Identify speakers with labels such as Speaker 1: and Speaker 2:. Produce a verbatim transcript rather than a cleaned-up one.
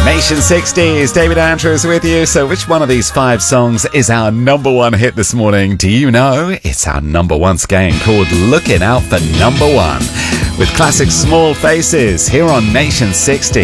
Speaker 1: Nation sixties, David Andrews with you. So which one of these five songs is our number one hit this morning? Do you know? It's our number one game called Looking Out for Number One with classic Small Faces here on Nation sixty.